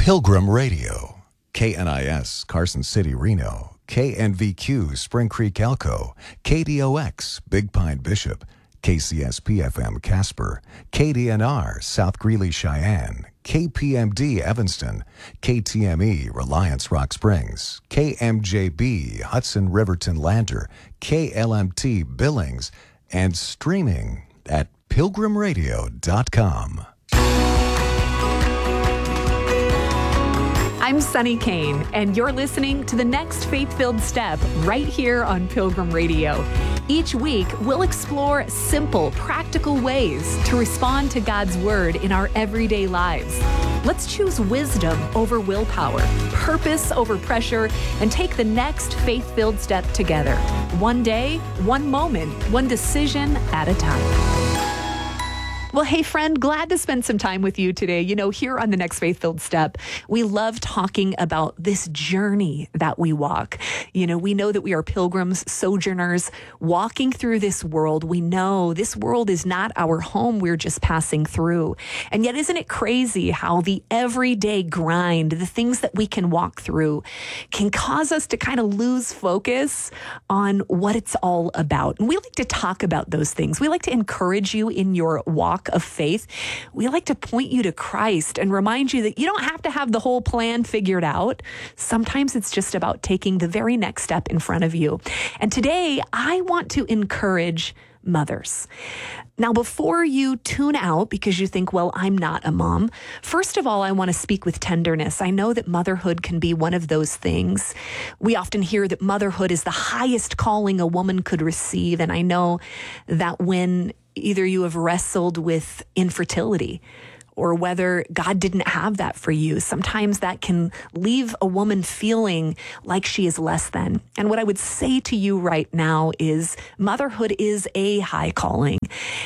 Pilgrim Radio, KNIS, Carson City, Reno, KNVQ, Spring Creek, Elko, KDOX, Big Pine, Bishop, KCSP-FM, Casper, KDNR, South Greeley, Cheyenne, KPMD, Evanston, KTME, Reliance, Rock Springs, KMJB, Hudson, Riverton, Lander, KLMT, Billings, and streaming at pilgrimradio.com. I'm Sunny Kane, and you're listening to the next Faith-Filled Step right here on Pilgrim Radio. Each week, we'll explore simple, practical ways to respond to God's Word in our everyday lives. Let's choose wisdom over willpower, purpose over pressure, and take the next faith-filled step together. One day, one moment, one decision at a time. Well, hey, friend, glad to spend some time with you today. You know, here on the next Faith-Filled Step, we love talking about this journey that we walk. You know, we know that we are pilgrims, sojourners, walking through this world. We know this world is not our home. We're just passing through. And yet, isn't it crazy how the everyday grind, the things that we can walk through, can cause us to kind of lose focus on what it's all about? And we like to talk about those things. We like to encourage you in your walk of faith. We like to point you to Christ and remind you that you don't have to have the whole plan figured out. Sometimes it's just about taking the very next step in front of you. And today, I want to encourage mothers. Now, before you tune out because you think, well, I'm not a mom, first of all, I want to speak with tenderness. I know that motherhood can be one of those things. We often hear that motherhood is the highest calling a woman could receive. And I know that when either you have wrestled with infertility or whether God didn't have that for you, sometimes that can leave a woman feeling like she is less than. And what I would say to you right now is motherhood is a high calling.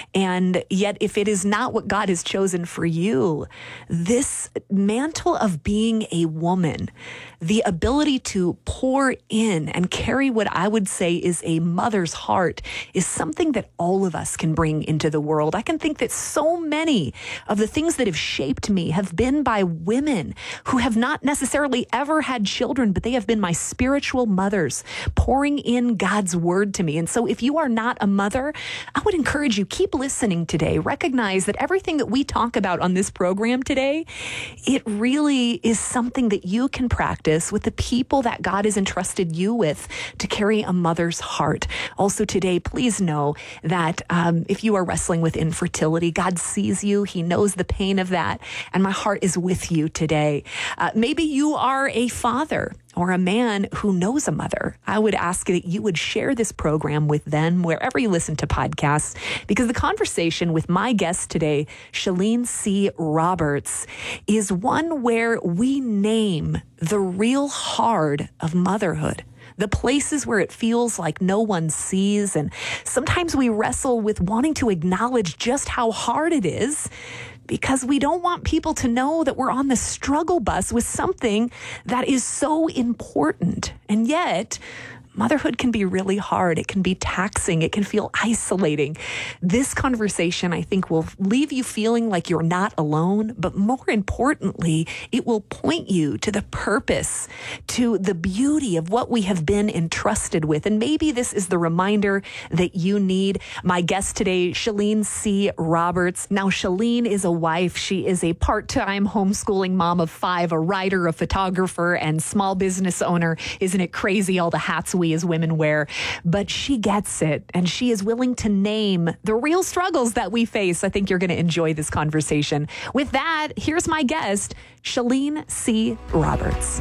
And yet, if it is not what God has chosen for you, this mantle of being a woman, the ability to pour in and carry what I would say is a mother's heart, is something that all of us can bring into the world. I can think that so many of the things that have shaped me have been by women who have not necessarily ever had children, but they have been my spiritual mothers, pouring in God's word to me. And so if you are not a mother, I would encourage you, keep listening today. Recognize that everything that we talk about on this program today, it really is something that you can practice with the people that God has entrusted you with to carry a mother's heart. Also today, please know that if you are wrestling with infertility, God sees you. He knows the pain of that. And my heart is with you today. Maybe you are a father or a man who knows a mother. I would ask that you would share this program with them wherever you listen to podcasts, because the conversation with my guest today, Chalene C. Roberts, is one where we name the real hard of motherhood. The places where it feels like no one sees. And sometimes we wrestle with wanting to acknowledge just how hard it is, because we don't want people to know that we're on the struggle bus with something that is so important. And yet, motherhood can be really hard. It can be taxing. It can feel isolating. This conversation, I think, will leave you feeling like you're not alone, but more importantly, it will point you to the purpose, to the beauty of what we have been entrusted with. And maybe this is the reminder that you need. My guest today, Chalene C. Roberts. Now, Chalene is a wife. She is a part-time homeschooling mom of 5, a writer, a photographer, and small business owner. Isn't it crazy all the hats we as women wear? But she gets it, and she is willing to name the real struggles that we face. I think you're going to enjoy this conversation. With that, here's my guest, Chalene C. Roberts.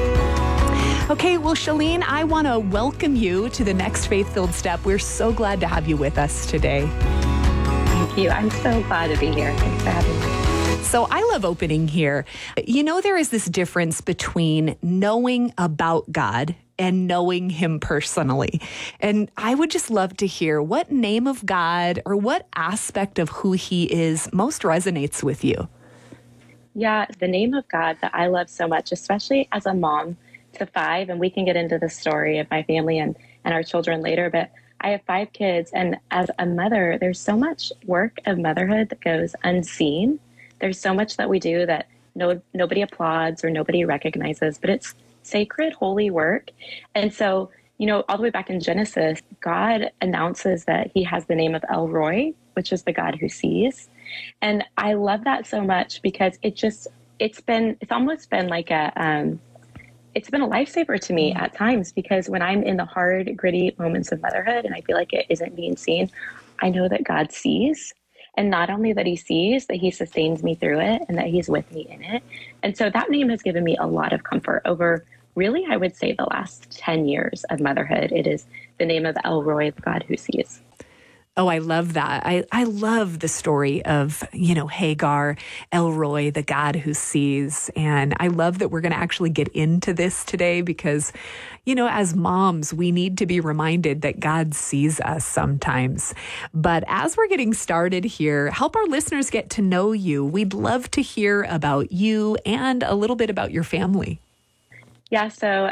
Okay, well, Chalene, I want to welcome you to the next Faith-Filled Step. We're so glad to have you with us today. Thank you. I'm so glad to be here. Thanks for having me. So I love opening here. You know, there is this difference between knowing about God and knowing him personally. And I would just love to hear what name of God or what aspect of who he is most resonates with you. Yeah, the name of God that I love so much, especially as a mom to 5, and we can get into the story of my family and our children later, but I have 5 kids, and as a mother, there's so much work of motherhood that goes unseen. There's so much that we do that nobody applauds or nobody recognizes, but it's sacred, holy work. And so, all the way back in Genesis, God announces that he has the name of El Roi, which is the God who sees. And I love that so much because it's almost been like it's been a lifesaver to me at times, because when I'm in the hard, gritty moments of motherhood and I feel like it isn't being seen, I know that God sees. And not only that he sees, that he sustains me through it and that he's with me in it. And so that name has given me a lot of comfort over, really, I would say, the last 10 years of motherhood. It is the name of El Roi, the God who sees. Oh, I love that. I love the story of, Hagar, El Roi, the God who sees. And I love that we're going to actually get into this today because, as moms, we need to be reminded that God sees us sometimes. But as we're getting started here, help our listeners get to know you. We'd love to hear about you and a little bit about your family. Yeah, so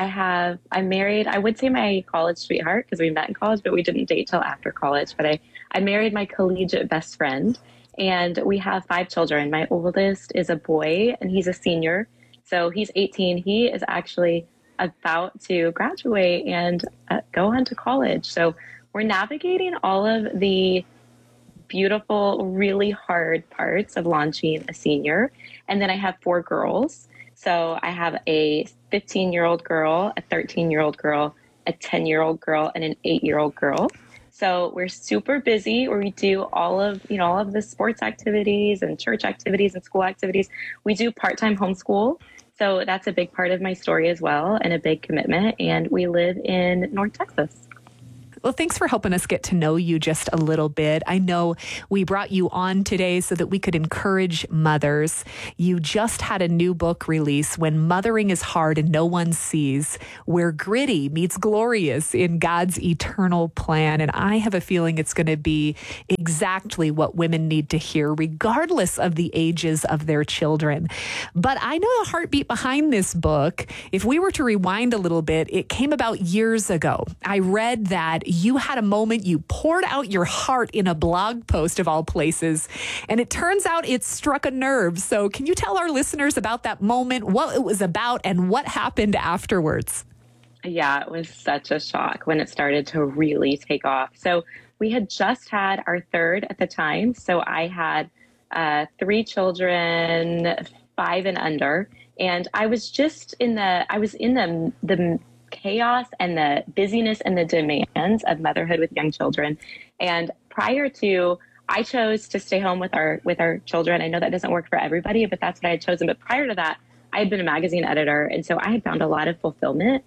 I'm married. I would say my college sweetheart because we met in college, but we didn't date till after college. But I married my collegiate best friend, and we have 5 children. My oldest is a boy, and he's a senior. So he's 18. He is actually about to graduate and go on to college. So we're navigating all of the beautiful, really hard parts of launching a senior. And then I have 4 girls. So I have a 15-year-old girl, a 13-year-old girl, a 10-year-old girl, and an 8-year-old girl. So we're super busy, where we do all of the sports activities and church activities and school activities. We do part-time homeschool. So that's a big part of my story as well, and a big commitment. And we live in North Texas. Well, thanks for helping us get to know you just a little bit. I know we brought you on today so that we could encourage mothers. You just had a new book release, When Mothering is Hard and No One Sees, where gritty meets glorious in God's eternal plan. And I have a feeling it's going to be exactly what women need to hear, regardless of the ages of their children. But I know the heartbeat behind this book. If we were to rewind a little bit, it came about years ago. I read that you had a moment, you poured out your heart in a blog post of all places, and it turns out it struck a nerve. So can you tell our listeners about that moment, what it was about, and what happened afterwards? Yeah, it was such a shock when it started to really take off. So we had just had our 3rd at the time. So I had 3 children, 5 and under, and I was just in the chaos and the busyness and the demands of motherhood with young children. And I chose to stay home with our children. I know that doesn't work for everybody, but that's what I had chosen. But prior to that, I had been a magazine editor. And so I had found a lot of fulfillment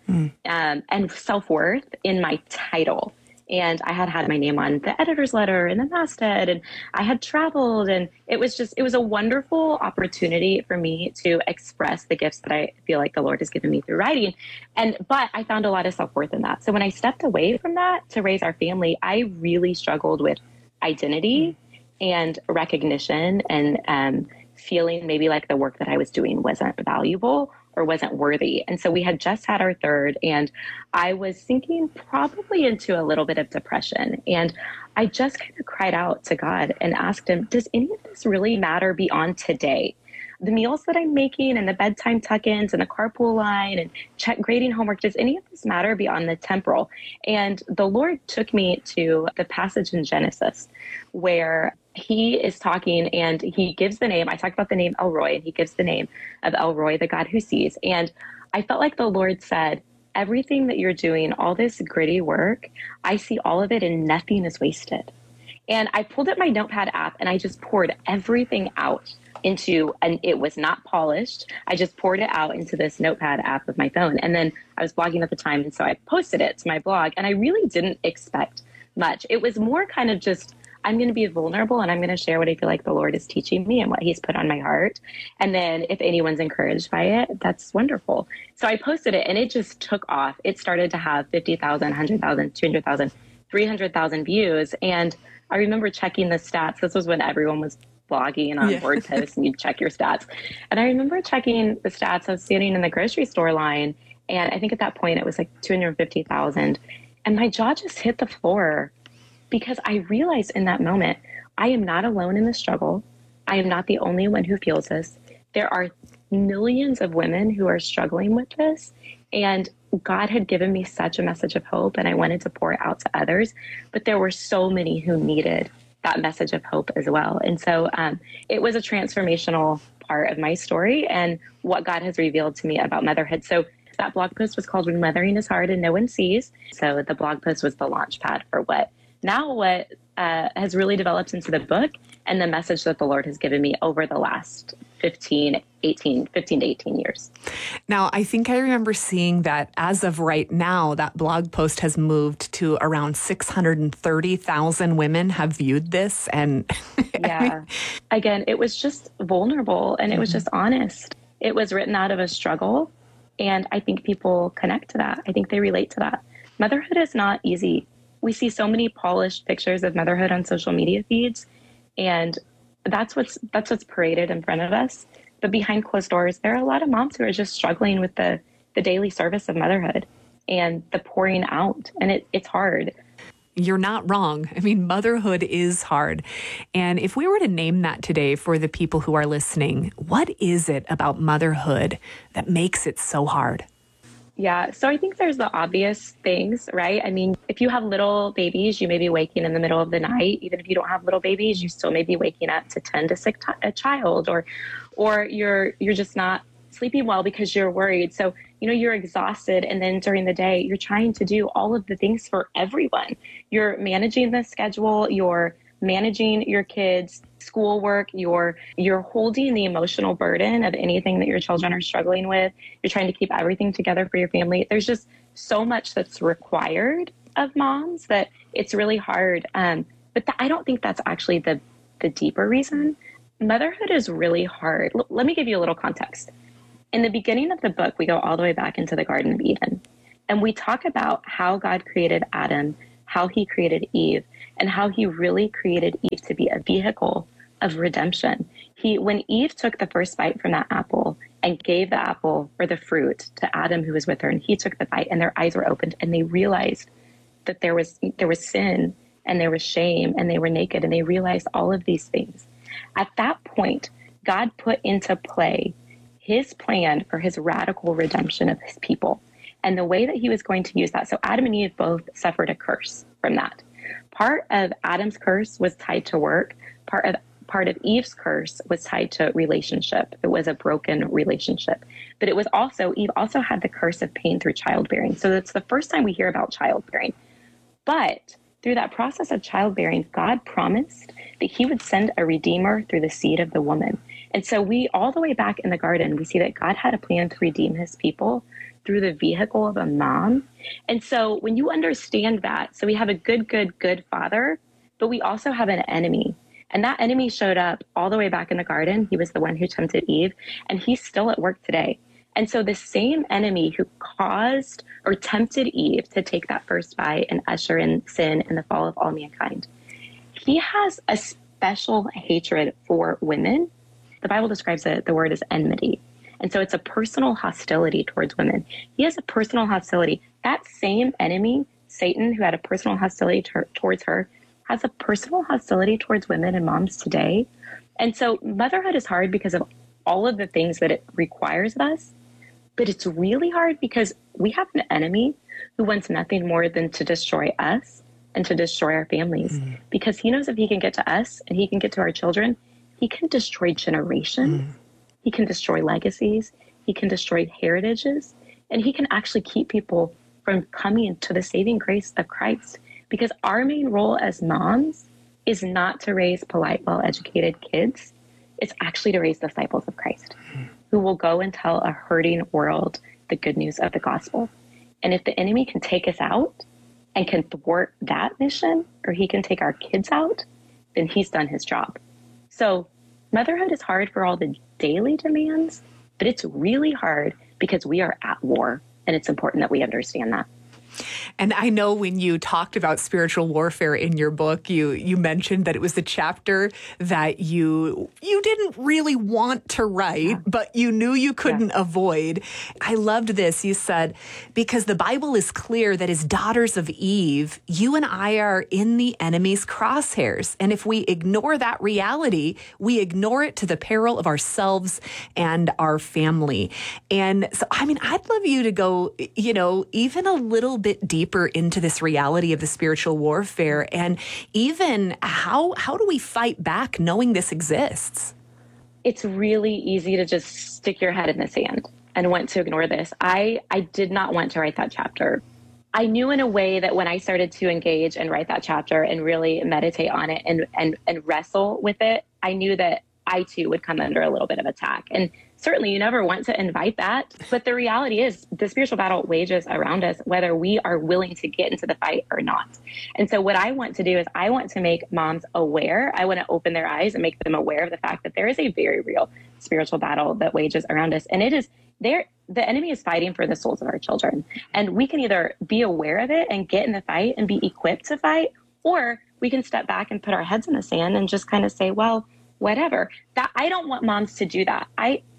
and self-worth in my title. And I had my name on the editor's letter and the masthead, and I had traveled, and it was a wonderful opportunity for me to express the gifts that I feel like the Lord has given me through writing. But I found a lot of self-worth in that. So when I stepped away from that to raise our family, I really struggled with identity and recognition and feeling maybe like the work that I was doing wasn't valuable or wasn't worthy. And so we had just had our 3rd, and I was sinking probably into a little bit of depression. And I just kind of cried out to God and asked him, does any of this really matter beyond today? The meals that I'm making and the bedtime tuck-ins and the carpool line and grading homework, does any of this matter beyond the temporal? And the Lord took me to the passage in Genesis where he is talking and he gives the name. I talked about the name El Roi, and he gives the name of El Roi, the God who sees. And I felt like the Lord said, everything that you're doing, all this gritty work, I see all of it and nothing is wasted. And I pulled up my Notepad app and I just poured everything out and it was not polished. I just poured it out into this Notepad app of my phone. And then I was blogging at the time. And so I posted it to my blog, and I really didn't expect much. It was more kind of just, I'm going to be vulnerable and I'm going to share what I feel like the Lord is teaching me and what he's put on my heart. And then if anyone's encouraged by it, that's wonderful. So I posted it and it just took off. It started to have 50,000, 100,000, 200,000, 300,000 views. And I remember checking the stats. This was when everyone was blogging on board posts and you'd check your stats. And I remember checking the stats. I was standing in the grocery store line, and I think at that point it was like 250,000. And my jaw just hit the floor because I realized in that moment, I am not alone in the struggle. I am not the only one who feels this. there are millions of women who are struggling with this. And God had given me such a message of hope, and I wanted to pour it out to others. But there were so many who needed that message of hope as well. And so it was a transformational part of my story and what God has revealed to me about motherhood. So that blog post was called When Mothering is Hard and No One Sees. So the blog post was the launch pad for what has really developed into the book and the message that the Lord has given me over the last 15 to 18 years. Now, I think I remember seeing that as of right now, that blog post has moved to around 630,000 women have viewed this. And yeah, again, it was just vulnerable and it was just honest. It was written out of a struggle. And I think people connect to that. I think they relate to that. Motherhood is not easy. We see so many polished pictures of motherhood on social media feeds, and that's what's paraded in front of us. But behind closed doors, there are a lot of moms who are just struggling with the daily service of motherhood and the pouring out, and it's hard. You're not wrong. I mean, motherhood is hard. And if we were to name that today for the people who are listening, what is it about motherhood that makes it so hard? Yeah, so I think there's the obvious things, right? I mean, if you have little babies, you may be waking in the middle of the night. Even if you don't have little babies, you still may be waking up to tend to a child, or you're just not sleeping well because you're worried. So, you're exhausted. And then during the day, you're trying to do all of the things for everyone. You're managing the schedule, you're managing your kids' schoolwork, you're holding the emotional burden of anything that your children are struggling with. You're trying to keep everything together for your family. There's just so much that's required of moms that it's really hard. But I don't think that's actually the deeper reason. Motherhood is really hard. Let me give you a little context. In the beginning of the book, we go all the way back into the Garden of Eden, and we talk about how God created Adam, how he created Eve, and how he really created Eve to be a vehicle of redemption. When Eve took the first bite from that apple and gave the apple or the fruit to Adam, who was with her, and he took the bite, and their eyes were opened, and they realized that there was sin, and there was shame, and they were naked, and they realized all of these things. At that point, God put into play his plan for his radical redemption of his people and the way that he was going to use that. So Adam and Eve both suffered a curse from that. Part of Adam's curse was tied to work. Part of Eve's curse was tied to relationship. It was a broken relationship. But it was also, Eve also had the curse of pain through childbearing. So that's the first time we hear about childbearing. But through that process of childbearing, God promised that he would send a redeemer through the seed of the woman. And so all the way back in the garden, we see that God had a plan to redeem his people through the vehicle of a mom. And so when you understand that, so we have a good father, but we also have an enemy. And that enemy showed up all the way back in the garden. He was the one who tempted Eve, and he's still at work today. And so the same enemy who caused or tempted Eve to take that first bite and usher in sin and the fall of all mankind, he has a special hatred for women. The Bible describes it, the word as enmity. And so it's a personal hostility towards women. He has a personal hostility. That same enemy, Satan, who had a personal hostility towards her, has a personal hostility towards women and moms today. And so motherhood is hard because of all of the things that it requires of us. But it's really hard because we have an enemy who wants nothing more than to destroy us and to destroy our families. Because he knows if he can get to us and he can get to our children, he can destroy generations. He can destroy legacies. He can destroy heritages. And he can actually keep people from coming to the saving grace of Christ. Because our main role as moms is not to raise polite, well-educated kids. It's actually to raise disciples of Christ who will go and tell a hurting world the good news of the gospel. And if the enemy can take us out and can thwart that mission, or he can take our kids out, then he's done his job. So motherhood is hard for all the daily demands, but it's really hard because we are at war, and it's important that we understand that. And I know when you talked about spiritual warfare in your book, you mentioned that it was the chapter that you didn't really want to write, but you knew you couldn't avoid. I loved this. You said, because the Bible is clear that as daughters of Eve, you and I are in the enemy's crosshairs. And if we ignore that reality, we ignore it to the peril of ourselves and our family. And so, I mean, I'd love you to go, even a little bit deeper into this reality of the spiritual warfare, and even how do we fight back knowing this exists? It's really easy to just stick your head in the sand and want to ignore this. I did not want to write that chapter. I knew in a way that when I started to engage and write that chapter and really meditate on it and wrestle with it, I knew that I too would come under a little bit of attack. And certainly you never want to invite that. But the reality is the spiritual battle wages around us, whether we are willing to get into the fight or not. And so what I want to do is I want to make moms aware. I want to open their eyes and make them aware of the fact that there is a very real spiritual battle that wages around us. And it is there. The enemy is fighting for the souls of our children. And we can either be aware of it and get in the fight and be equipped to fight, or we can step back and put our heads in the sand and just kind of say, well, whatever. That I don't want moms to do that.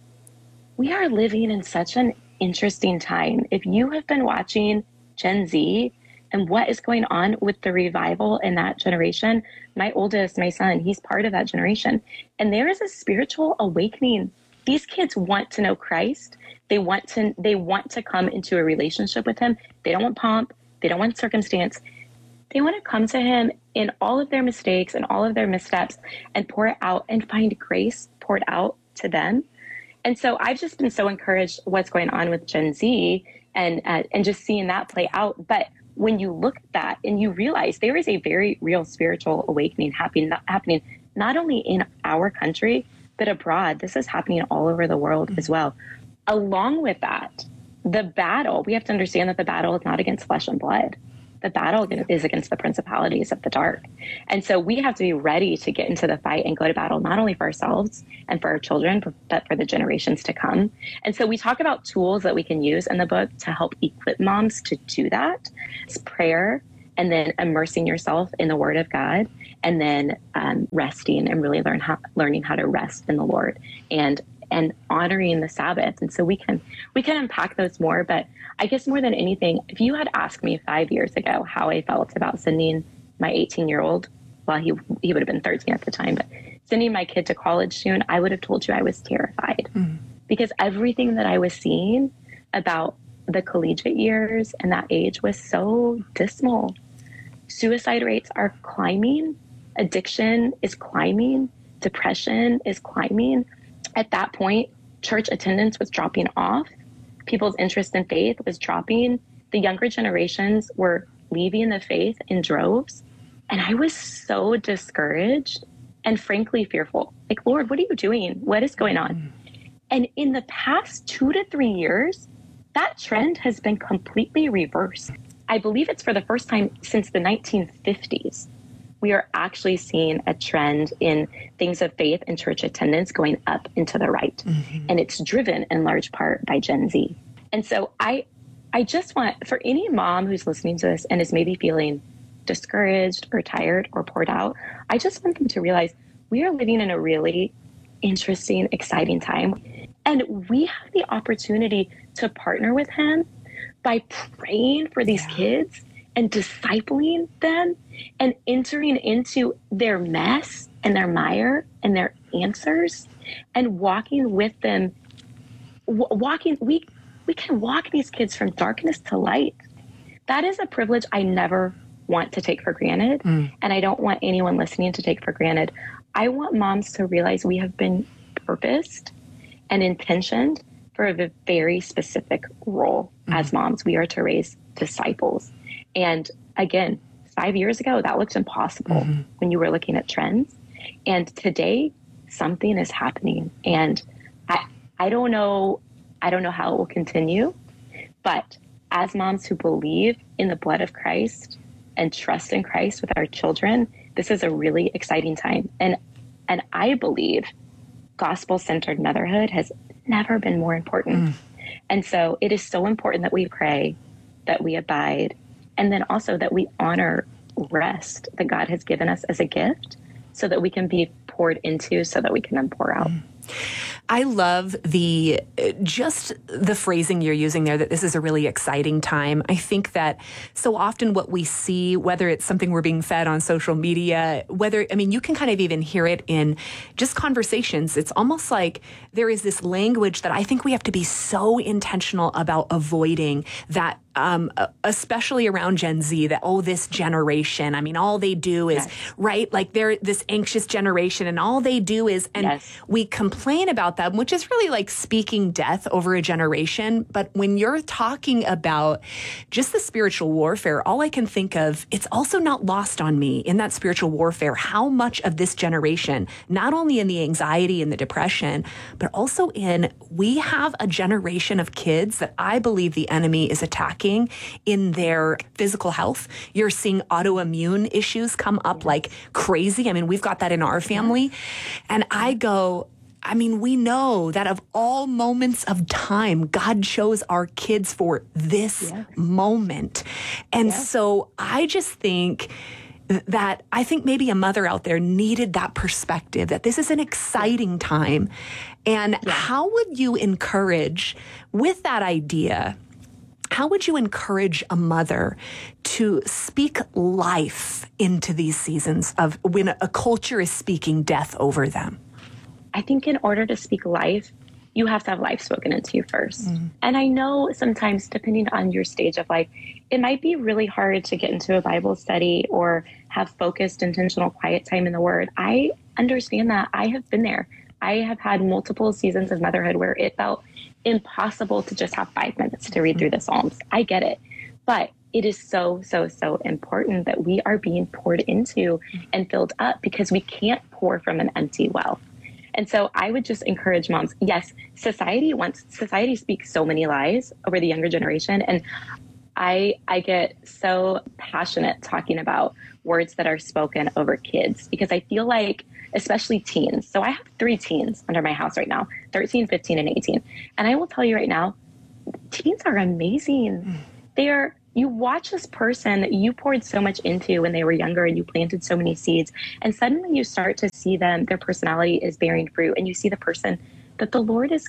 We are living in such an interesting time. If you have been watching Gen Z and what is going on with the revival in that generation, my oldest, my son, he's part of that generation. And there is a spiritual awakening. These kids want to know Christ. They want to come into a relationship with him. They don't want pomp. They don't want circumstance. They want to come to him in all of their mistakes and all of their missteps and pour it out and find grace poured out to them. And so I've just been so encouraged what's going on with Gen Z and just seeing that play out. But when you look at that and you realize there is a very real spiritual awakening happening not only in our country, but abroad. This is happening all over the world as well. Along with that, the battle, we have to understand that the battle is not against flesh and blood. The battle is against the principalities of the dark. And so we have to be ready to get into the fight and go to battle, not only for ourselves and for our children, but for the generations to come. And so we talk about tools that we can use in the book to help equip moms to do that. It's prayer, and then immersing yourself in the Word of God, and then resting and really learning how to rest in the Lord and honoring the Sabbath. And so we can unpack those more. But I guess more than anything, if you had asked me 5 years ago how I felt about sending my 18-year-old, well, he would have been 13 at the time, but sending my kid to college soon, I would have told you I was terrified because everything that I was seeing about the collegiate years and that age was so dismal. Suicide rates are climbing. Addiction is climbing. Depression is climbing. At that point, church attendance was dropping off. People's interest in faith was dropping. The younger generations were leaving the faith in droves. And I was so discouraged and frankly fearful. Like, Lord, what are you doing? What is going on? And in the past 2 to 3 years, that trend has been completely reversed. I believe it's for the first time since the 1950s. We are actually seeing a trend in things of faith and church attendance going up and to the right. And it's driven in large part by Gen Z. And so I just want, for any mom who's listening to this and is maybe feeling discouraged or tired or poured out, I just want them to realize we are living in a really interesting, exciting time. And we have the opportunity to partner with him by praying for these kids and discipling them and entering into their mess and their mire and their answers and walking with them. We can walk these kids from darkness to light. That is a privilege I never want to take for granted. And I don't want anyone listening to take for granted. I want moms to realize we have been purposed and intentioned for a very specific role as moms. We are to raise disciples. And again, 5 years ago, that looked impossible when you were looking at trends. And today, something is happening. And I don't know how it will continue. But as moms who believe in the blood of Christ and trust in Christ with our children, this is a really exciting time. And I believe gospel-centered motherhood has never been more important. And so it is so important that we pray, that we abide, And then also that we honor rest that God has given us as a gift so that we can be poured into, so that we can then pour out. I love just the phrasing you're using there, that this is a really exciting time. I think that so often what we see, whether it's something we're being fed on social media, you can kind of even hear it in just conversations. It's almost like there is this language that I think we have to be so intentional about avoiding, that especially around Gen Z, that, this generation, all they do is, right? Like they're this anxious generation and all they do is, and we complain about them, which is really like speaking death over a generation. But when you're talking about just the spiritual warfare, all I can think of, it's also not lost on me in that spiritual warfare, how much of this generation, not only in the anxiety and the depression, but also we have a generation of kids that I believe the enemy is attacking in their physical health. You're seeing autoimmune issues come up like crazy. We've got that in our family. And I go, we know that of all moments of time, God chose our kids for this moment. And so I just think that maybe a mother out there needed that perspective, that this is an exciting time. And how would you encourage, with that idea, how would you encourage a mother to speak life into these seasons of when a culture is speaking death over them? I think in order to speak life, you have to have life spoken into you first. And I know sometimes, depending on your stage of life, it might be really hard to get into a Bible study or have focused, intentional, quiet time in the Word. I understand that. I have been there. I have had multiple seasons of motherhood where it felt impossible to just have 5 minutes to read through the Psalms. I get it. But it is so, so, so important that we are being poured into and filled up, because we can't pour from an empty well. And so I would just encourage moms. Yes, society speaks so many lies over the younger generation. And I get so passionate talking about words that are spoken over kids, because I feel like, especially teens. So I have 3 teens under my house right now, 13, 15, and 18. And I will tell you right now, teens are amazing. You watch this person that you poured so much into when they were younger and you planted so many seeds, and suddenly you start to see them, their personality is bearing fruit, and you see the person that the Lord has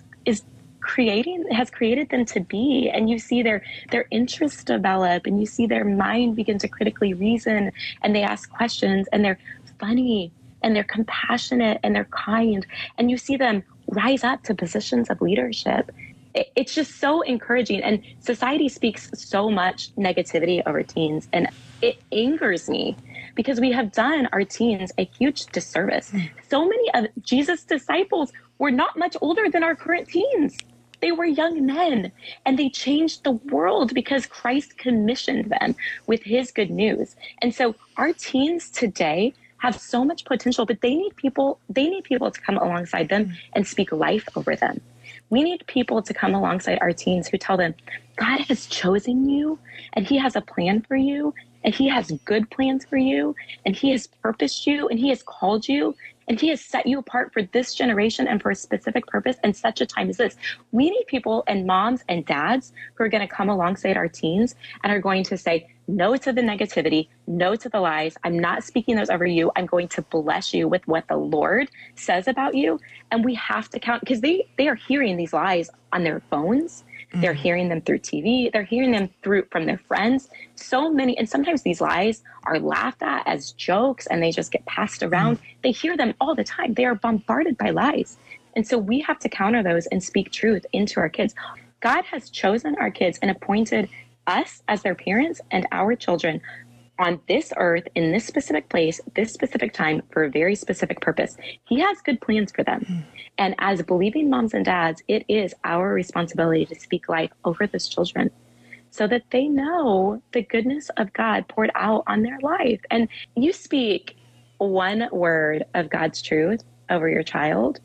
created them to be, and you see their interests develop, and you see their mind begin to critically reason, and they ask questions, and they're funny, and they're compassionate, and they're kind, and you see them rise up to positions of leadership. It's just so encouraging. And society speaks so much negativity over teens, and it angers me, because we have done our teens a huge disservice. So many of Jesus' disciples were not much older than our current teens. They were young men, and they changed the world because Christ commissioned them with his good news. And so our teens today have so much potential, but they need people to come alongside them and speak life over them. We need people to come alongside our teens who tell them, God has chosen you, and he has a plan for you, and he has good plans for you, and he has purposed you, and he has called you, and he has set you apart for this generation and for a specific purpose and such a time as this. We need people, and moms and dads, who are going to come alongside our teens and are going to say, no to the negativity, no to the lies. I'm not speaking those over you. I'm going to bless you with what the Lord says about you. And we have to count, because they are hearing these lies on their phones. They're hearing them through TV. They're hearing them from their friends. So many, and sometimes these lies are laughed at as jokes, and they just get passed around. They hear them all the time. They are bombarded by lies. And so we have to counter those and speak truth into our kids. God has chosen our kids and appointed us as their parents and our children on this earth, in this specific place, this specific time, for a very specific purpose. He has good plans for them. And as believing moms and dads, it is our responsibility to speak life over those children so that they know the goodness of God poured out on their life. And you speak one word of God's truth over your child,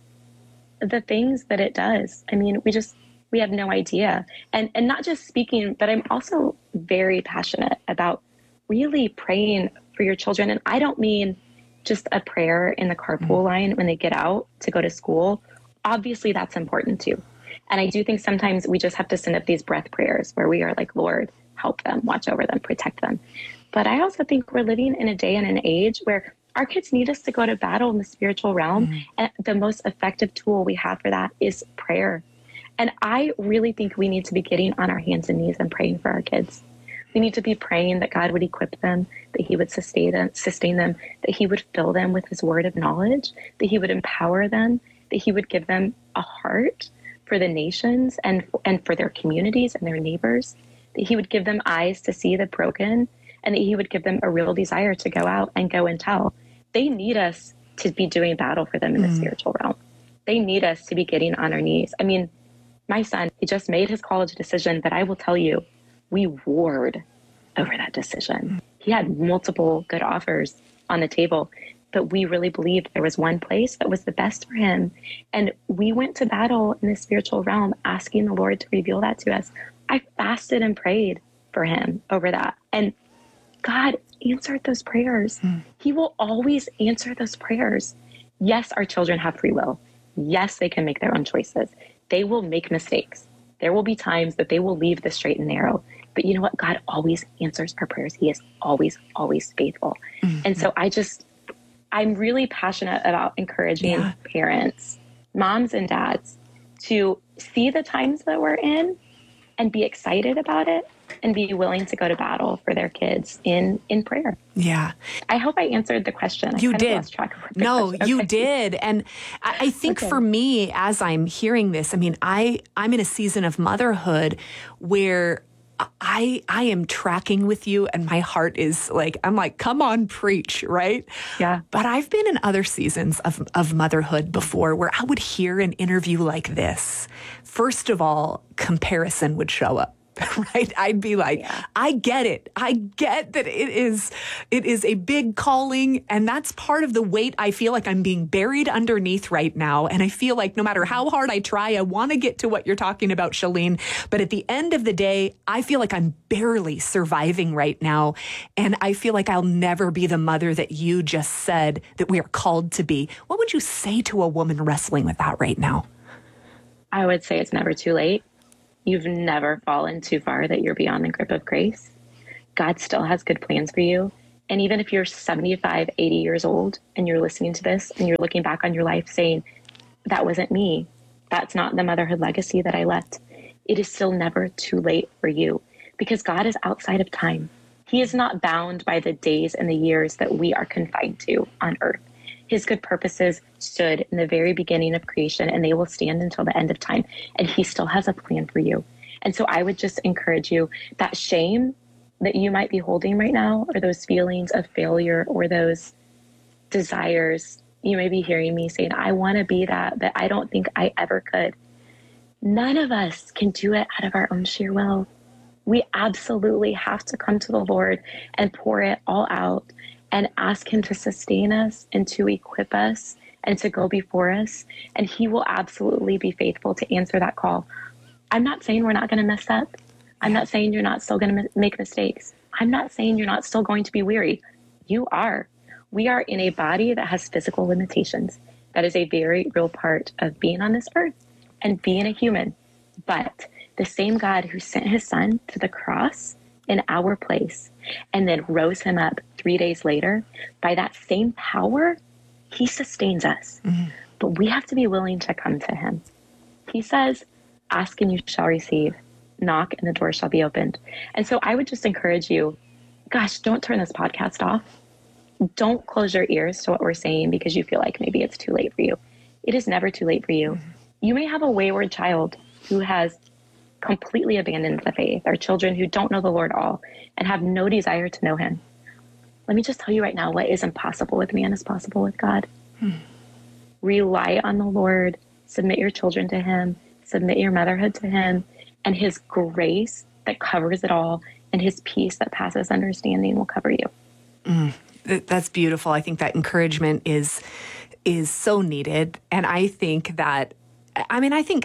the things that it does. We have no idea. And not just speaking, but I'm also very passionate about really praying for your children. And I don't mean just a prayer in the carpool line when they get out to go to school. Obviously, that's important too. And I do think sometimes we just have to send up these breath prayers where we are like, Lord, help them, watch over them, protect them. But I also think we're living in a day and an age where our kids need us to go to battle in the spiritual realm. And the most effective tool we have for that is prayer. And I really think we need to be getting on our hands and knees and praying for our kids. We need to be praying that God would equip them, that he would sustain them, that he would fill them with his word of knowledge, that he would empower them, that he would give them a heart for the nations and for their communities and their neighbors, that he would give them eyes to see the broken, and that he would give them a real desire to go out and go and tell. They need us to be doing battle for them in the spiritual realm. They need us to be getting on our knees. I mean, my son, he just made his college decision, but I will tell you, we warred over that decision. He had multiple good offers on the table, but we really believed there was one place that was the best for him. And we went to battle in the spiritual realm, asking the Lord to reveal that to us. I fasted and prayed for him over that. And God answered those prayers. He will always answer those prayers. Yes, our children have free will. Yes, they can make their own choices. They will make mistakes. There will be times that they will leave the straight and narrow. But you know what? God always answers our prayers. He is always, always faithful. And so I'm really passionate about encouraging parents, moms and dads, to see the times that we're in and be excited about it and be willing to go to battle for their kids in prayer. Yeah. I hope I answered the question. You did. Lost track of No, you did. And I think for me, as I'm hearing this, I mean, I'm in a season of motherhood where I am tracking with you, and my heart is like, I'm like, come on, preach, right? Yeah. But I've been in other seasons of motherhood before where I would hear an interview like this. First of all, comparison would show up. Right? I'd be like, I get it. I get that it is a big calling, and that's part of the weight I feel like I'm being buried underneath right now. And I feel like no matter how hard I try, I want to get to what you're talking about, Shalene. But at the end of the day, I feel like I'm barely surviving right now. And I feel like I'll never be the mother that you just said that we are called to be. What would you say to a woman wrestling with that right now? I would say it's never too late. You've never fallen too far that you're beyond the grip of grace. God still has good plans for you. And even if you're 75, 80 years old and you're listening to this and you're looking back on your life saying, that wasn't me, that's not the motherhood legacy that I left, it is still never too late for you, because God is outside of time. He is not bound by the days and the years that we are confined to on earth. His good purposes stood in the very beginning of creation, and they will stand until the end of time. And he still has a plan for you. And so I would just encourage you, that shame that you might be holding right now, or those feelings of failure, or those desires, you may be hearing me saying, I want to be that, but I don't think I ever could. None of us can do it out of our own sheer will. We absolutely have to come to the Lord and pour it all out and ask him to sustain us and to equip us and to go before us. And he will absolutely be faithful to answer that call. I'm not saying we're not going to mess up. I'm not saying you're not still going to make mistakes. I'm not saying you're not still going to be weary. You are. We are in a body that has physical limitations. That is a very real part of being on this earth and being a human. But the same God who sent his son to the cross in our place and then rose him up 3 days later, by that same power, he sustains us. But we have to be willing to come to him. He says, ask and you shall receive, knock and the door shall be opened. And so I would just encourage you, gosh, don't turn this podcast off. Don't close your ears to what we're saying because you feel like maybe it's too late for you. It is never too late for you. You may have a wayward child who has completely abandoned the faith, or children who don't know the Lord all and have no desire to know him. Let me just tell you right now, what is impossible with man is possible with God. Rely on the Lord, submit your children to him, submit your motherhood to him, and his grace that covers it all and his peace that passes understanding will cover you. That's beautiful. I think that encouragement is so needed. And I think that, I think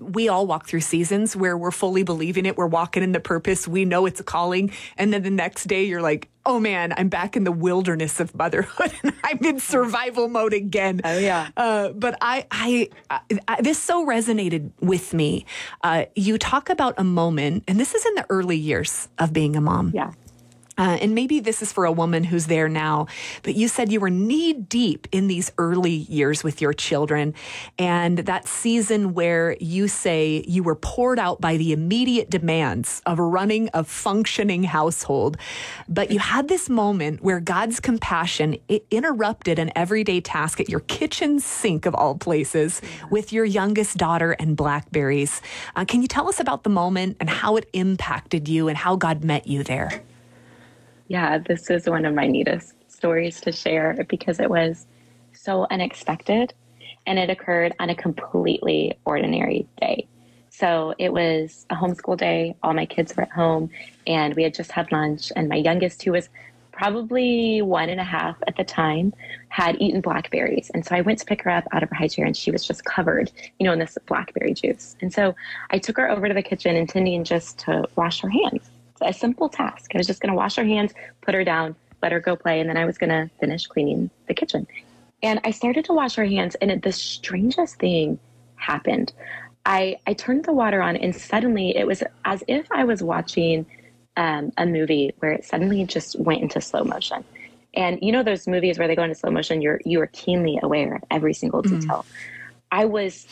we all walk through seasons where we're fully believing it. We're walking in the purpose. We know it's a calling. And then the next day you're like, oh man, I'm back in the wilderness of motherhood and I'm in survival mode again. Oh yeah. But I this so resonated with me. You talk about a moment, and this is in the early years of being a mom. Yeah. And maybe this is for a woman who's there now, but you said you were knee deep in these early years with your children, and that season where you say you were poured out by the immediate demands of running a functioning household. But you had this moment where God's compassion, it interrupted an everyday task at your kitchen sink of all places with your youngest daughter and blackberries. Can you tell us about the moment and how it impacted you and how God met you there? Yeah, this is one of my neatest stories to share because it was so unexpected and it occurred on a completely ordinary day. So it was a homeschool day. All my kids were at home and we had just had lunch, and my youngest, who was probably 1.5 at the time, had eaten blackberries. And so I went to pick her up out of her high chair and she was just covered, in this blackberry juice. And so I took her over to the kitchen intending just to wash her hands. A simple task. I was just going to wash her hands, put her down, let her go play, and then I was going to finish cleaning the kitchen. And I started to wash her hands, and the strangest thing happened. I turned the water on, and suddenly it was as if I was watching a movie where it suddenly just went into slow motion. And those movies where they go into slow motion, you are keenly aware of every single detail. I was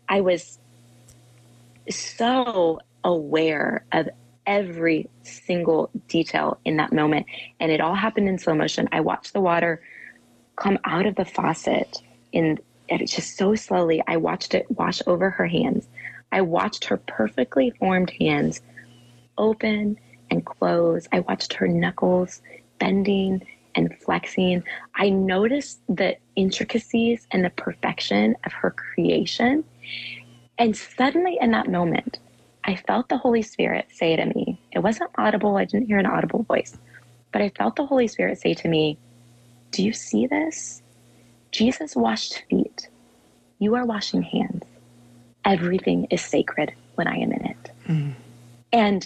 so aware of every single detail in that moment. And it all happened in slow motion. I watched the water come out of the faucet and it's just so slowly. I watched it wash over her hands. I watched her perfectly formed hands open and close. I watched her knuckles bending and flexing. I noticed the intricacies and the perfection of her creation. And suddenly in that moment, I felt the Holy Spirit say to me, it wasn't audible, I didn't hear an audible voice, but I felt the Holy Spirit say to me, do you see this? Jesus washed feet. You are washing hands. Everything is sacred when I am in it. And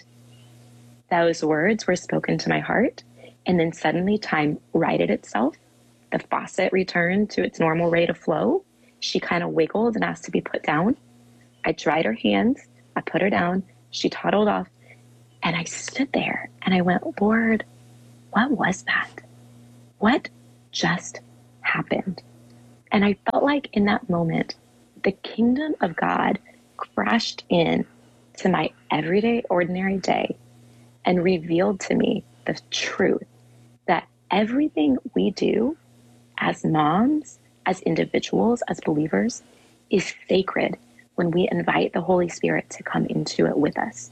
those words were spoken to my heart. And then suddenly time righted itself. The faucet returned to its normal rate of flow. She kind of wiggled and asked to be put down. I dried her hands. I put her down, she toddled off, and I stood there and I went, Lord, what was that? What just happened? And I felt like in that moment, the kingdom of God crashed in to my everyday, ordinary day and revealed to me the truth that everything we do as moms, as individuals, as believers, is sacred when we invite the Holy Spirit to come into it with us.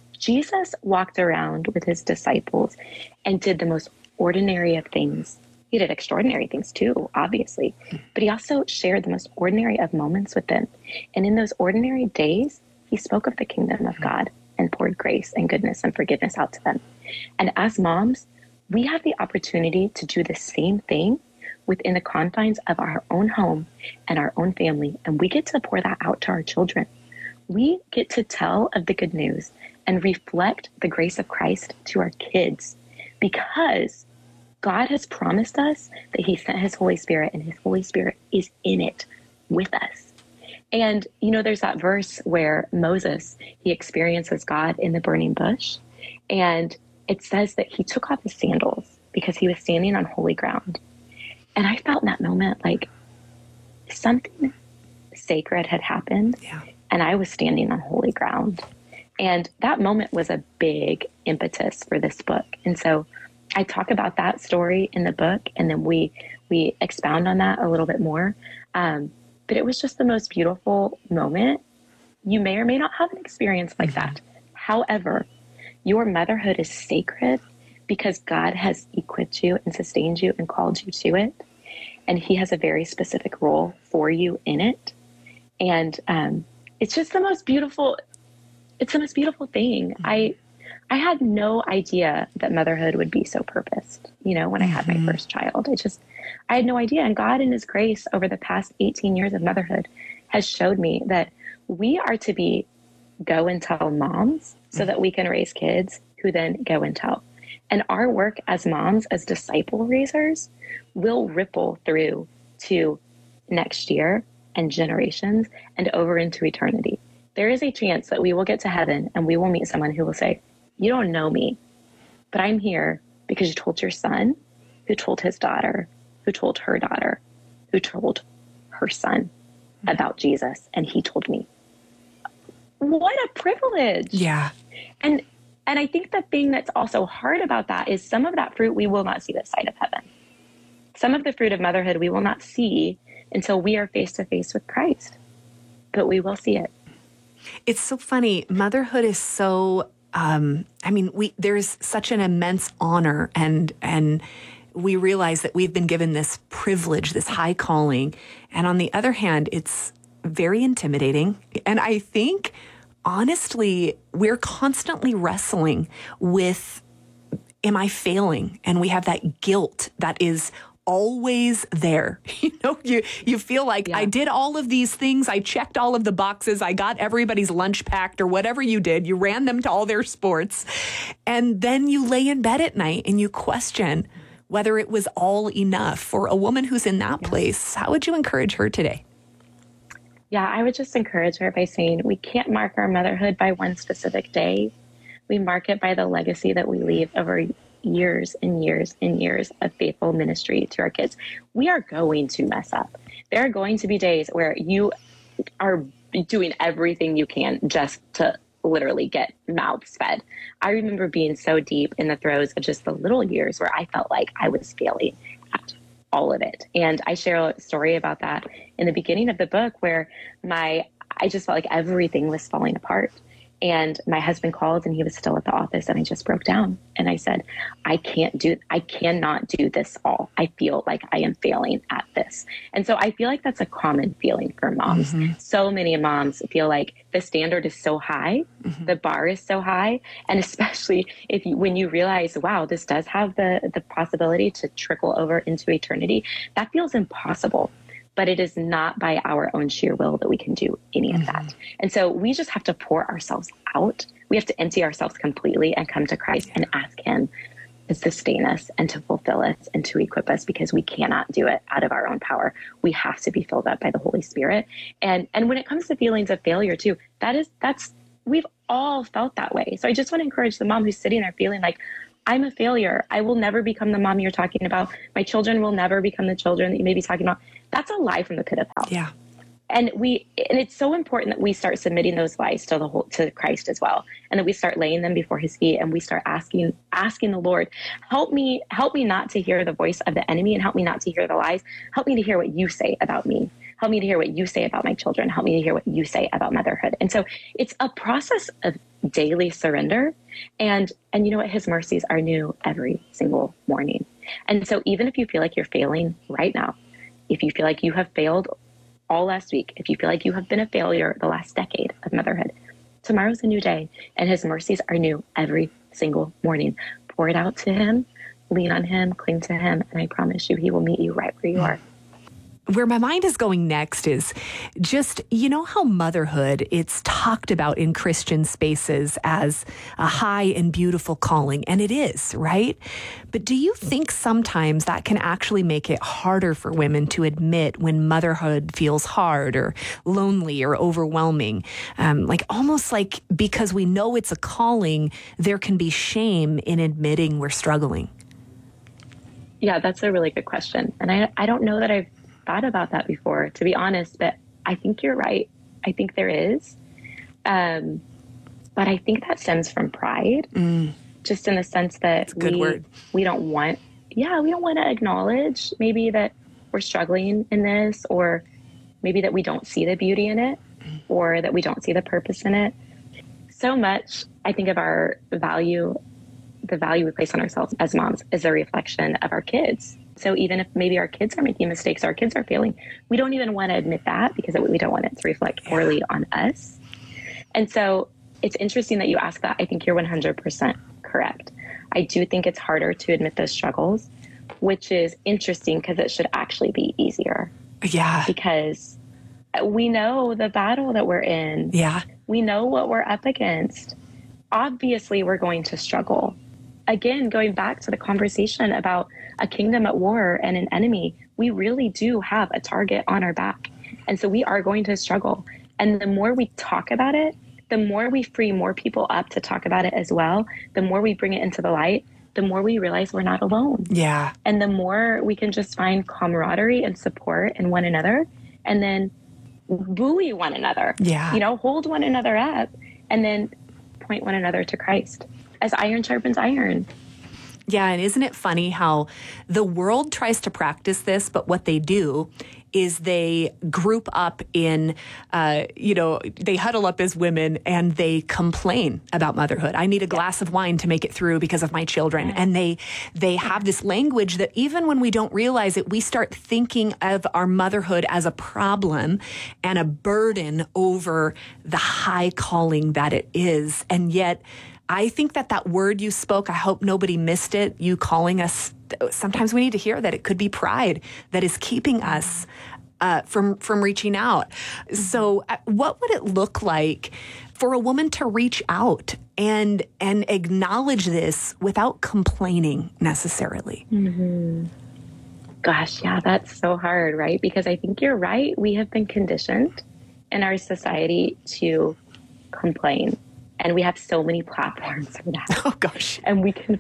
Jesus walked around with his disciples and did the most ordinary of things. He did extraordinary things too, obviously, but he also shared the most ordinary of moments with them. And in those ordinary days, he spoke of the kingdom of God and poured grace and goodness and forgiveness out to them. And as moms, we have the opportunity to do the same thing within the confines of our own home and our own family, and we get to pour that out to our children. We get to tell of the good news and reflect the grace of Christ to our kids because God has promised us that he sent his Holy Spirit, and his Holy Spirit is in it with us. And, there's that verse where Moses, he experiences God in the burning bush, and it says that he took off his sandals because he was standing on holy ground. And I felt in that moment like something sacred had happened, and I was standing on holy ground. And that moment was a big impetus for this book. And so I talk about that story in the book, and then we expound on that a little bit more. But it was just the most beautiful moment. You may or may not have an experience like that. However, your motherhood is sacred because God has equipped you and sustained you and called you to it. And he has a very specific role for you in it. And it's just the most beautiful, thing. I had no idea that motherhood would be so purposed, when I had my first child. I had no idea. And God in his grace over the past 18 years of motherhood has showed me that we are to be go and tell moms so that we can raise kids who then go and tell. And our work as moms, as disciple raisers, will ripple through to next year and generations and over into eternity. There is a chance that we will get to heaven and we will meet someone who will say, you don't know me, but I'm here because you told your son, who told his daughter, who told her daughter, who told her son about Jesus, and he told me. What a privilege. Yeah. And I think the thing that's also hard about that is some of that fruit we will not see this side of heaven. Some of the fruit of motherhood we will not see until we are face to face with Christ, but we will see it. It's so funny. Motherhood is so, there's such an immense honor and we realize that we've been given this privilege, this high calling. And on the other hand, it's very intimidating. And I think, honestly, we're constantly wrestling with, am I failing? And we have that guilt that is always there. You feel like I did all of these things. I checked all of the boxes. I got everybody's lunch packed or whatever you did. You ran them to all their sports. And then you lay in bed at night and you question whether it was all enough. For a woman who's in that place, how would you encourage her today? Yeah, I would just encourage her by saying we can't mark our motherhood by one specific day. We mark it by the legacy that we leave over years and years and years of faithful ministry to our kids. We are going to mess up. There are going to be days where you are doing everything you can just to literally get mouths fed. I remember being so deep in the throes of just the little years where I felt like I was failing at all of it. And I share a story about that in the beginning of the book where I just felt like everything was falling apart. And my husband called and he was still at the office and I just broke down. And I said, I cannot do this all. I feel like I am failing at this. And so I feel like that's a common feeling for moms. Mm-hmm. So many moms feel like the standard is so high, the bar is so high. And especially when you realize, wow, this does have the possibility to trickle over into eternity, that feels impossible. But it is not by our own sheer will that we can do any of that. And so we just have to pour ourselves out. We have to empty ourselves completely and come to Christ and ask him to sustain us and to fulfill us and to equip us, because we cannot do it out of our own power. We have to be filled up by the Holy Spirit. And when it comes to feelings of failure too, we've all felt that way. So I just want to encourage the mom who's sitting there feeling like, I'm a failure. I will never become the mom you're talking about. My children will never become the children that you may be talking about. That's a lie from the pit of hell. Yeah. And it's so important that we start submitting those lies to Christ as well. And that we start laying them before his feet and we start asking the Lord, help me not to hear the voice of the enemy and help me not to hear the lies. Help me to hear what you say about me. Help me to hear what you say about my children. Help me to hear what you say about motherhood. And so it's a process of daily surrender. And you know what? His mercies are new every single morning. And so even if you feel like you're failing right now, if you feel like you have failed all last week, if you feel like you have been a failure the last decade of motherhood, tomorrow's a new day and his mercies are new every single morning. Pour it out to him, lean on him, cling to him, and I promise you, he will meet you right where you are. Where my mind is going next is just, how motherhood, it's talked about in Christian spaces as a high and beautiful calling, and it is, right? But do you think sometimes that can actually make it harder for women to admit when motherhood feels hard or lonely or overwhelming? Almost like because we know it's a calling, there can be shame in admitting we're struggling. Yeah, that's a really good question. And I don't know that I've thought about that before, to be honest, but I think you're right. I think there is. But I think that stems from pride, just in the sense that we don't want to acknowledge maybe that we're struggling in this, or maybe that we don't see the beauty in it, or that we don't see the purpose in it. So much, I think, of our value, the value we place on ourselves as moms, is a reflection of our kids. So even if maybe our kids are making mistakes, our kids are failing, we don't even want to admit that because we don't want it to reflect poorly on us. And so it's interesting that you ask that. I think you're 100% correct. I do think it's harder to admit those struggles, which is interesting because it should actually be easier. Yeah. Because We know the battle that we're in. Yeah. We know what we're up against. Obviously, we're going to struggle. Again, going back to the conversation about a kingdom at war and an enemy, we really do have a target on our back. And so we are going to struggle. And the more we talk about it, the more we free more people up to talk about it as well, the more we bring it into the light, the more we realize we're not alone. Yeah. And the more we can just find camaraderie and support in one another, and then buoy one another. Yeah. You know, hold one another up, and then point one another to Christ as iron sharpens iron. Yeah, and isn't it funny how the world tries to practice this, but what they do is they group up in, they huddle up as women and they complain about motherhood. I need a glass of wine to make it through because of my children. And they have this language that even when we don't realize it, we start thinking of our motherhood as a problem and a burden over the high calling that it is. And yet, I think that word you spoke, I hope nobody missed it, you calling us, sometimes we need to hear that it could be pride that is keeping us from reaching out. So what would it look like for a woman to reach out and acknowledge this without complaining necessarily? Mm-hmm. Gosh, yeah, that's so hard, right? Because I think you're right. We have been conditioned in our society to complain. And we have so many platforms for that. Oh, gosh. And we can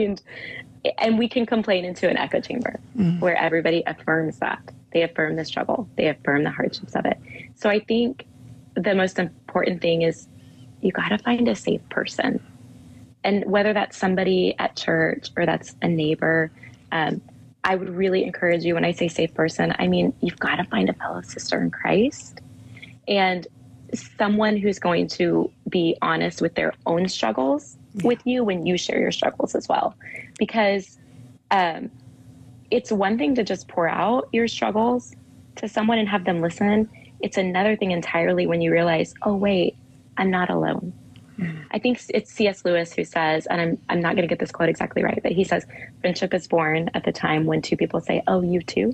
complain into an echo chamber where everybody affirms that. They affirm the struggle. They affirm the hardships of it. So I think the most important thing is you got to find a safe person. And whether that's somebody at church or that's a neighbor, I would really encourage you, when I say safe person, I mean, you've got to find a fellow sister in Christ and someone who's going to be honest with their own struggles with you when you share your struggles as well. Because it's one thing to just pour out your struggles to someone and have them listen. It's another thing entirely when you realize, oh, wait, I'm not alone. I think it's C.S. Lewis who says, and I'm not going to get this quote exactly right, but he says, friendship is born at the time when two people say, oh, you too.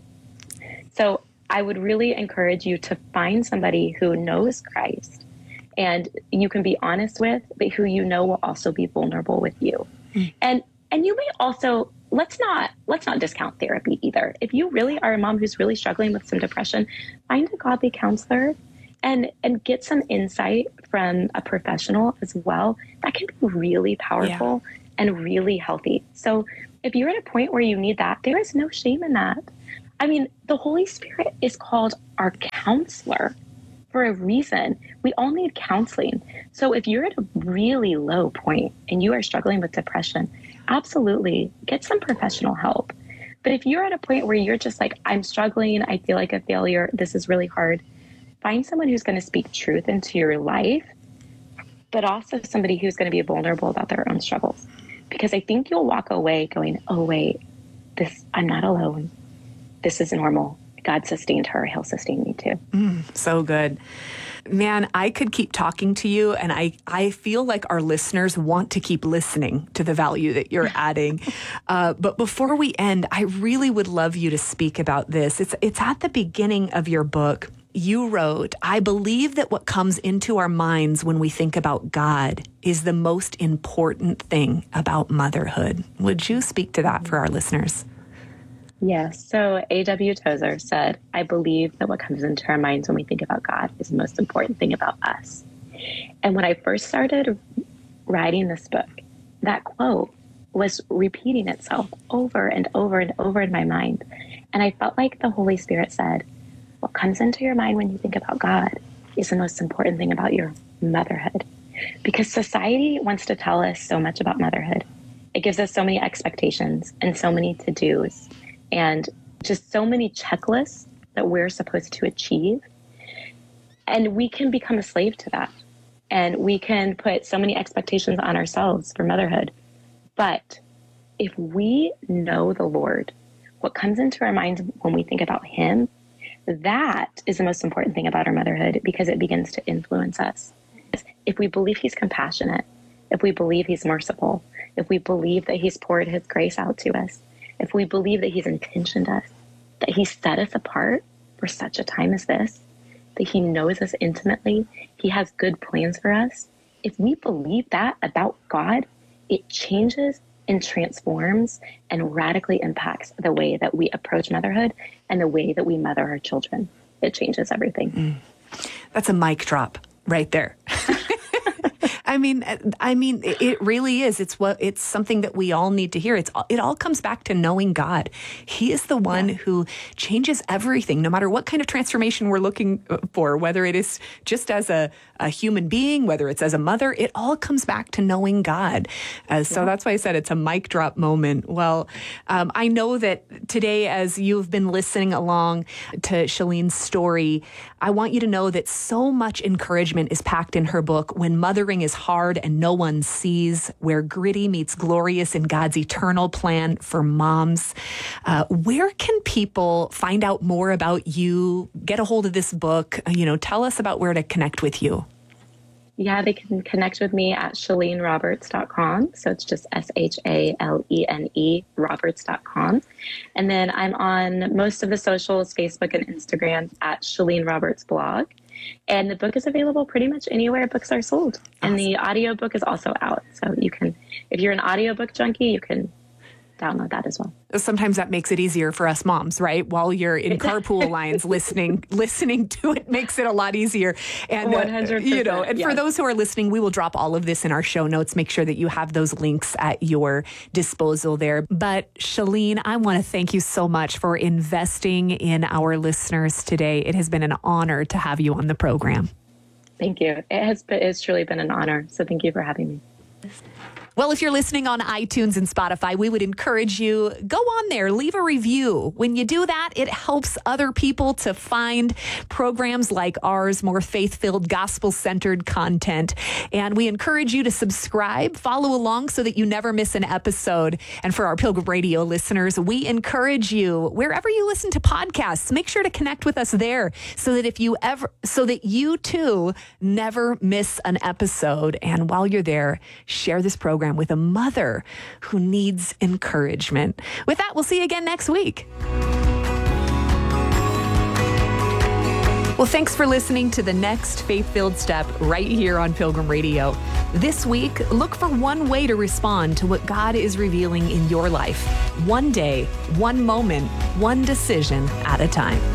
So I would really encourage you to find somebody who knows Christ and you can be honest with, but who you know will also be vulnerable with you. And you may also, let's not discount therapy either. If you really are a mom who's really struggling with some depression, find a godly counselor and get some insight from a professional as well. That can be really powerful and really healthy. So if you're at a point where you need that, there is no shame in that. I mean, the Holy Spirit is called our counselor for a reason. We all need counseling. So if you're at a really low point and you are struggling with depression, absolutely get some professional help. But if you're at a point where you're just like, I'm struggling, I feel like a failure, this is really hard, find someone who's going to speak truth into your life, but also somebody who's going to be vulnerable about their own struggles. Because I think you'll walk away going, oh, wait, I'm not alone. This is normal. God sustained her. He'll sustain me too. So good. Man, I could keep talking to you, and I feel like our listeners want to keep listening to the value that you're adding. But before we end, I really would love you to speak about this. It's at the beginning of your book. You wrote, I believe that what comes into our minds when we think about God is the most important thing about motherhood. Would you speak to that for our listeners? Yes. So A.W. Tozer said, I believe that what comes into our minds when we think about God is the most important thing about us. And when I first started writing this book, that quote was repeating itself over and over and over in my mind. And I felt like the Holy Spirit said, what comes into your mind when you think about God is the most important thing about your motherhood. Because society wants to tell us so much about motherhood. It gives us so many expectations and so many to-dos and just so many checklists that we're supposed to achieve. And we can become a slave to that. And we can put so many expectations on ourselves for motherhood. But if we know the Lord, what comes into our minds when we think about Him, that is the most important thing about our motherhood, because it begins to influence us. If we believe He's compassionate, if we believe He's merciful, if we believe that He's poured His grace out to us, if we believe that He's intentioned us, that He set us apart for such a time as this, that he knows us intimately. He has good plans for us. If we believe that about God, it changes and transforms and radically impacts the way that we approach motherhood and the way that we mother our children. It changes everything. That's a mic drop right there. I mean, it really is. It's something that we all need to hear. It all comes back to knowing God. He is the one who changes everything, no matter what kind of transformation we're looking for, whether it is just as a human being, whether it's as a mother, it all comes back to knowing God. So that's why I said it's a mic drop moment. Well, I know that today, as you've been listening along to Shalene's story, I want you to know that so much encouragement is packed in her book, When Mothering is Hard and No One Sees, Where Gritty Meets Glorious in God's Eternal Plan for Moms. Where can people find out more about you, get a hold of this book? Tell us about where to connect with you. Yeah, they can connect with me at ShaleneRoberts.com. So it's just SHALENE Roberts.com. And then I'm on most of the socials, Facebook and Instagram at Shalene Roberts Blog. And the book is available pretty much anywhere books are sold. And the audiobook is also out. So you can, if you're an audiobook junkie, you can download that as well. Sometimes that makes it easier for us moms, right? While you're in carpool lines listening to it makes it a lot easier. And 100%, for those who are listening, we will drop all of this in our show notes. Make sure that you have those links at your disposal there. But Shalene, I want to thank you so much for investing in our listeners today. It has been an honor to have you on the program. Thank you. It's truly been an honor. So thank you for having me. Well, if you're listening on iTunes and Spotify, we would encourage you, go on there, leave a review. When you do that, it helps other people to find programs like ours, more faith-filled, gospel-centered content. And we encourage you to subscribe, follow along so that you never miss an episode. And for our Pilgrim Radio listeners, we encourage you, wherever you listen to podcasts, make sure to connect with us there so that you too never miss an episode. And while you're there, share this program with a mother who needs encouragement. With that, we'll see you again next week. Well, thanks for listening to the next Faith-Filled Step right here on Pilgrim Radio. This week, look for one way to respond to what God is revealing in your life. One day, one moment, one decision at a time.